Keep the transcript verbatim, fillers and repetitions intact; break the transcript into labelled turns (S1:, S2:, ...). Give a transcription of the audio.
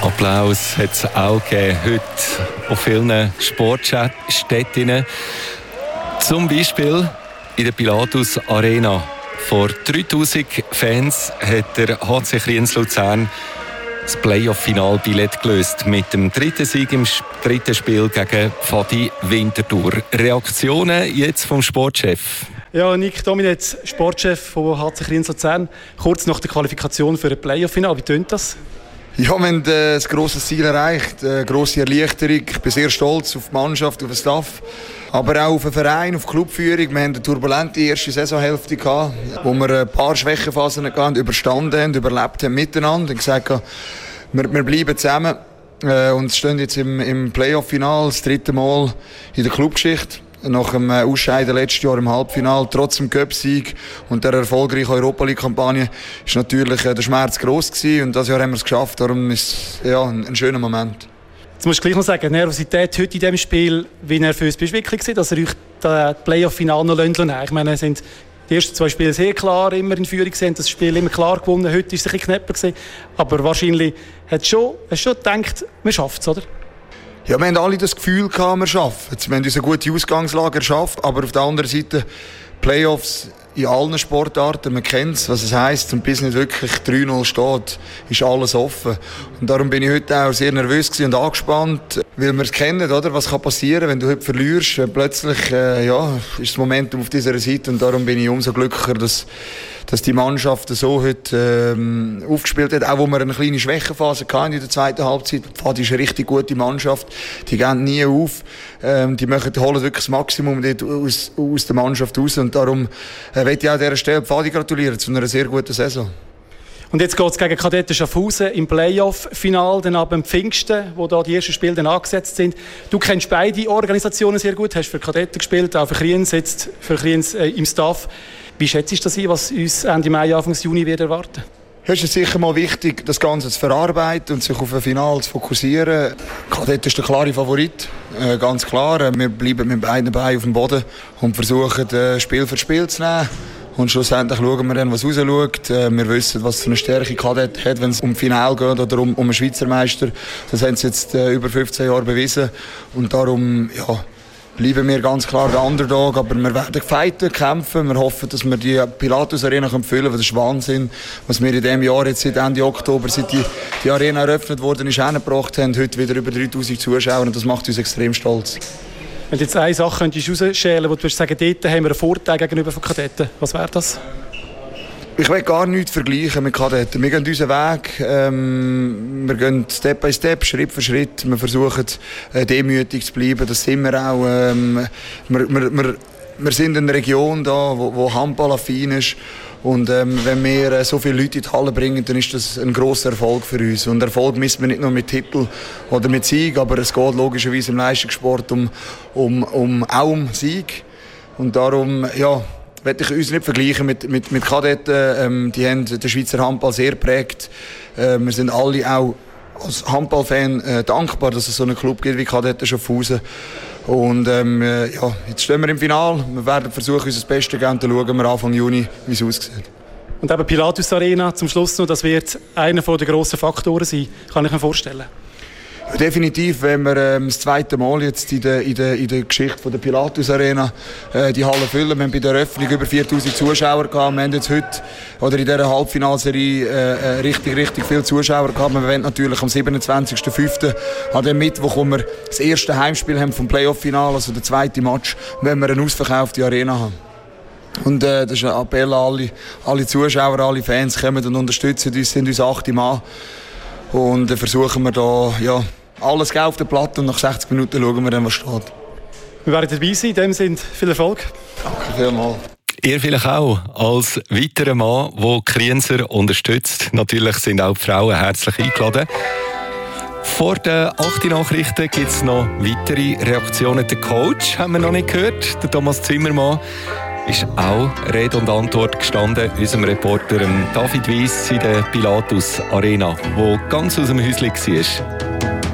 S1: Applaus hat es auch gegeben heute auf vielen Sportstätten. Zum Beispiel in der Pilatus Arena. Vor dreitausend Fans hat der H C Kriens Luzern das Playoff-Finalbillett gelöst mit dem dritten Sieg im dritten Spiel gegen Pfadi Winterthur. Reaktionen jetzt vom Sportchef?
S2: Ja, Nick Dominetz, Sportchef von H C Kriens Luzern, kurz nach der Qualifikation für ein Playoff-Final. Wie tönt das?
S3: Ja, wir haben äh, ein grosses Ziel erreicht, eine grosse Erleichterung. Ich bin sehr stolz auf die Mannschaft, auf den Staff, aber auch auf den Verein, auf die Clubführung. Wir hatten eine turbulente erste Saisonhälfte, gehabt, wo wir ein paar Schwächephasen hatten, überstanden haben, überlebt haben miteinander und gesagt haben, wir, wir bleiben zusammen äh, und stehen jetzt im, im Playoff-Final, das dritte Mal in der Clubgeschichte. Nach dem Ausscheiden letztes Jahr im Halbfinale, trotz dem Cup-Sieg und der erfolgreichen Europa-League-Kampagne, war natürlich der Schmerz gross gewesen. Und dieses Jahr haben wir es geschafft. Darum ist es ja, ein, ein schöner Moment.
S2: Jetzt musst du gleich noch sagen, Nervosität heute in diesem Spiel, wie nervös bist du wirklich gewesen, dass ihr euch das Playoff-Finale noch lassen. Ich meine, es sind die ersten zwei Spiele sehr klar immer in Führung gewesen, das Spiel immer klar gewonnen. Heute war es ein bisschen knapper gewesen. Aber wahrscheinlich hast du schon, hast schon gedacht, wir schaffen es, oder?
S3: Ja, wir haben alle das Gefühl gehabt, wir schaffen es. Wir haben uns eine gute Ausgangslage geschafft, aber auf der anderen Seite Playoffs in allen Sportarten, man kennt es, was es heisst, und bis nicht wirklich drei null steht, ist alles offen. Und darum bin ich heute auch sehr nervös und angespannt, weil wir es kennen, oder? Was kann passieren, wenn du heute verlierst. Plötzlich äh, ja, ist das Momentum auf dieser Seite und darum bin ich umso glücklicher, dass, dass die Mannschaft so heute ähm, aufgespielt hat. Auch wo wir eine kleine Schwächephase hatten in der zweiten Halbzeit. Die Pfadi ist eine richtig gute Mannschaft, die gehen nie auf, ähm, die machen, holen wirklich das Maximum aus, aus der Mannschaft raus und darum äh, möchte ich auch an dieser Stelle Pfadi gratulieren zu einer sehr guten Saison.
S2: Und jetzt geht es gegen Kadetten Schaffhausen im Playoff-Final, dann ab dem Pfingsten, wo da die ersten Spiele dann angesetzt sind. Du kennst beide Organisationen sehr gut, hast für Kadetten gespielt, auch für Kriens, jetzt für Kriens äh, im Staff. Wie schätzt du das ein, was uns Ende Mai, Anfang Juni wird erwarten?
S3: Es ist sicher mal wichtig, das Ganze zu verarbeiten und sich auf ein Finale zu fokussieren. Kadett ist der klare Favorit, äh, ganz klar. Wir bleiben mit beiden Beinen auf dem Boden und versuchen, äh, Spiel für Spiel zu nehmen. Und schlussendlich schauen wir dann, was rausschaut. Äh, wir wissen, was für eine Stärke Kadett hat, wenn es um Finale geht oder um, um einen Schweizer Meister. Das haben sie jetzt äh, über fünfzehn Jahre bewiesen. Und darum, ja, bleiben wir ganz klar der Underdog, aber wir werden fighten, kämpfen. Wir hoffen, dass wir die Pilatus Arena füllen können. Das ist Wahnsinn, was wir in diesem Jahr, jetzt seit Ende Oktober, seit die, die Arena eröffnet worden ist, hingebracht haben. Heute wieder über dreitausend Zuschauer und das macht uns extrem stolz.
S2: Wenn du jetzt eine Sache rausschälen könntest, wo du sagen, dort haben wir einen Vorteil gegenüber von Kadetten, was wäre das?
S3: Ich will gar nichts vergleichen mit Kadetten. Wir gehen unseren Weg, ähm, wir gehen Step by Step, Schritt für Schritt. Wir versuchen äh, demütig zu bleiben, das sind wir auch. Ähm, wir, wir, wir, wir sind in einer Region da, wo, wo Handball affin ist. Und ähm, wenn wir äh, so viele Leute in die Halle bringen, dann ist das ein grosser Erfolg für uns. Und Erfolg misst man nicht nur mit Titel oder mit Sieg, aber es geht logischerweise im Leistungssport um, um, um, auch um Sieg. Und darum, ja, möchte ich uns nicht vergleichen mit, mit, mit Kadetten. Ähm, die haben den Schweizer Handball sehr geprägt. Äh, wir sind alle auch als Handballfan äh, dankbar, dass es so einen Club gibt wie Kadetten Schaffhausen. Und ähm, ja, jetzt stehen wir im Finale. Wir werden versuchen, unser Bestes zu geben. Dann schauen wir Anfang Juni, wie es aussieht.
S2: Und eben Pilatus Arena zum Schluss noch, das wird einer der grossen Faktoren sein, kann ich mir vorstellen.
S3: Ja, definitiv, wenn wir ähm, das zweite Mal jetzt in der, in der, in der Geschichte von der Pilatus Arena äh, die Halle füllen. Wir haben bei der Eröffnung über viertausend Zuschauer gehabt. Wir haben jetzt heute oder in dieser Halbfinalserie äh, richtig, richtig viele Zuschauer gehabt. Wir wollen natürlich am siebenundzwanzigsten fünften an dem Mittwoch, wo wir das erste Heimspiel haben vom Playoff-Final, also der zweite Match, wenn wir eine ausverkaufte Arena haben. Und äh, das ist ein Appell an alle, alle Zuschauer, alle Fans, kommen und unterstützen uns, sind uns acht Mann. Und dann äh, versuchen wir da, ja, alles auf der Platte und nach sechzig Minuten schauen wir dann, was steht.
S2: Wir werden dabei sein, in dem Sinne viel Erfolg.
S3: Danke vielmals.
S1: Ihr vielleicht auch als weiterer Mann, der Krienser unterstützt. Natürlich sind auch die Frauen herzlich eingeladen. Vor den acht Nachrichten gibt es noch weitere Reaktionen. Der Coach haben wir noch nicht gehört, der Thomas Zimmermann. Ist auch Rede und Antwort gestanden, unserem Reporter David Weiss in der Pilatus Arena, wo ganz aus dem Häuschen war.